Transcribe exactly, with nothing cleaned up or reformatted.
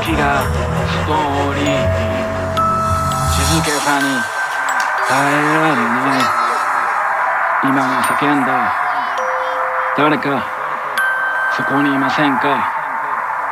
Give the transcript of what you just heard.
きがストーリー静けさに耐えられない今が叫んだ誰かそこにいませんか？